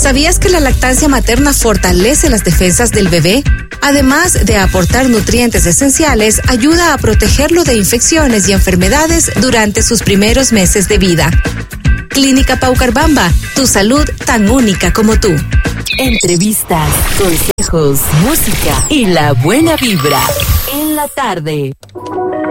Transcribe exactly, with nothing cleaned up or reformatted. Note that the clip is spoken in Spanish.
¿Sabías que la lactancia materna fortalece las defensas del bebé? Además de aportar nutrientes esenciales, ayuda a protegerlo de infecciones y enfermedades durante sus primeros meses de vida. Clínica Paucarbamba, tu salud tan única como tú. Entrevistas, consejos, música y la buena vibra en la tarde.